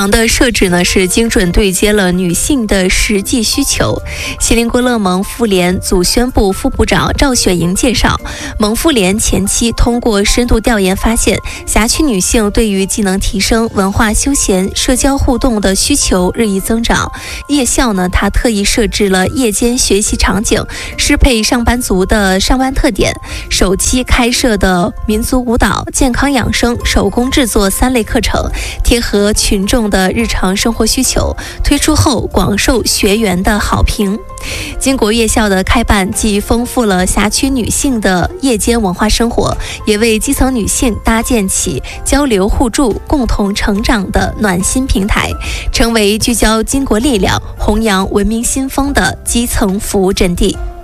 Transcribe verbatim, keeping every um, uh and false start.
堂的设置呢是精准对接了女性的实际需求。锡林郭勒盟妇联组宣部副部长赵雪莹介绍，盟妇联前期通过深度调研发现，辖区女性对于技能提升、文化休闲、社交互动的需求日益增长。夜校呢，它特意设置了夜间学习场景，适配上班族的上班特点。首期开设的民族舞蹈、健康养生、手工制作三类课程，贴合群众的日常生活需求，推出后广受学员的好评。经国夜校的开办，既丰富了辖区女性的夜间文化生活，也为基层女性搭建起交流互助、共同成长的暖心平台，成为聚焦巾帼力量、弘扬文明新风的基层服务阵地。